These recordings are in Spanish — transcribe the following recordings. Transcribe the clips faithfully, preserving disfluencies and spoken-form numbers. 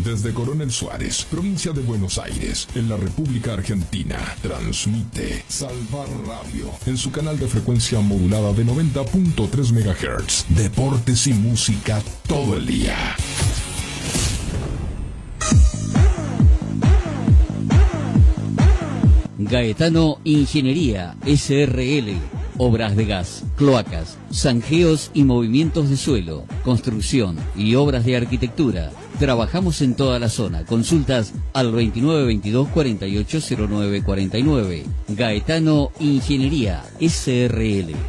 Desde Coronel Suárez, provincia de Buenos Aires, en la República Argentina, transmite Salvar Radio en su canal de frecuencia modulada de noventa punto tres megahertz. Deportes y música todo el día. Gaetano Ingeniería S R L. Obras de gas, cloacas, zanjeos y movimientos de suelo, construcción y obras de arquitectura. Trabajamos en toda la zona. Consultas al veintinueve veintidós cuarenta y ocho cero nueve cuarenta y nueve. Gaetano Ingeniería S R L.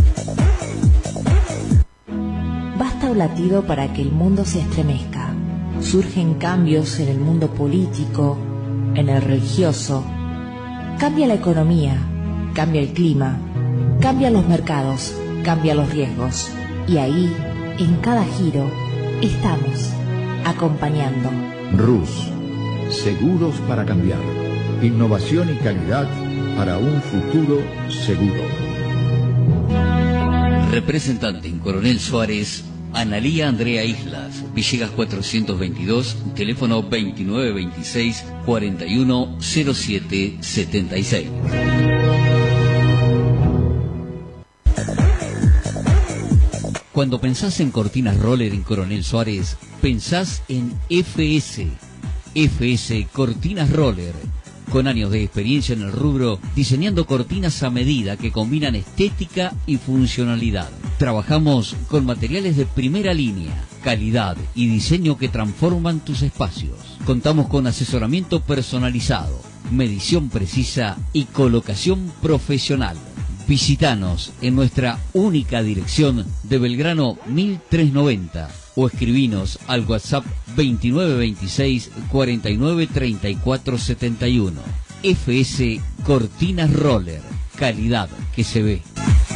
Basta un latido para que el mundo se estremezca. Surgen cambios en el mundo político, en el religioso. Cambia la economía, cambia el clima, cambian los mercados, cambian los riesgos. Y ahí, en cada giro, estamos acompañando. Rus, seguros para cambiar. Innovación y calidad para un futuro seguro. Representante en Coronel Suárez, Analía Andrea Islas, Villegas cuatrocientos veintidós, teléfono veintinueve veintiséis cuarenta y uno cero siete setenta y seis. Cuando pensás en cortinas roller en Coronel Suárez, pensás en F S. F S Cortinas Roller. Con años de experiencia en el rubro, diseñando cortinas a medida que combinan estética y funcionalidad. Trabajamos con materiales de primera línea, calidad y diseño que transforman tus espacios. Contamos con asesoramiento personalizado, medición precisa y colocación profesional. Visítanos en nuestra única dirección de Belgrano mil trescientos noventa o escribinos al WhatsApp veintinueve veintiséis cuarenta y nueve treinta y cuatro setenta y uno. F S Cortinas Roller, calidad que se ve.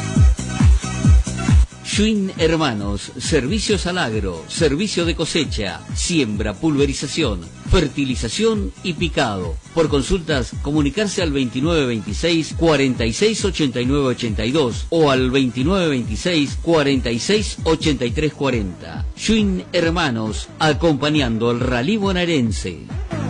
Schwinn Hermanos, servicios al agro, servicio de cosecha, siembra, pulverización, fertilización y picado. Por consultas, comunicarse al veintinueve veintiséis cuarenta y seis ochenta y nueve ochenta y dos o al veintinueve veintiséis cuarenta y seis ochenta y tres cuarenta. Schwinn Hermanos, acompañando al rally bonaerense.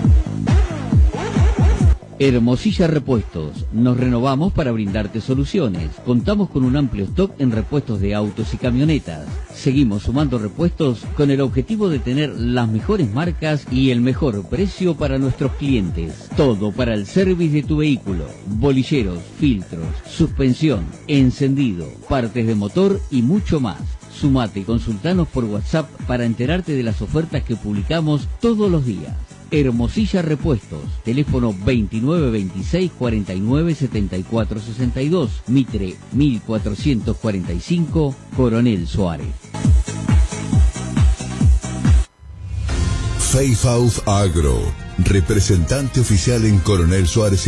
Hermosilla Repuestos. Nos renovamos para brindarte soluciones. Contamos con un amplio stock en repuestos de autos y camionetas. Seguimos sumando repuestos con el objetivo de tener las mejores marcas y el mejor precio para nuestros clientes. Todo para el service de tu vehículo. Bolilleros, filtros, suspensión, encendido, partes de motor y mucho más. Sumate y consultanos por WhatsApp para enterarte de las ofertas que publicamos todos los días. Hermosilla Repuestos, teléfono veintinueve veintiséis cuarenta y nueve setenta y cuatro sesenta y dos, Mitre mil cuatrocientos cuarenta y cinco, Coronel Suárez. Fairhouse Agro, representante oficial en Coronel Suárez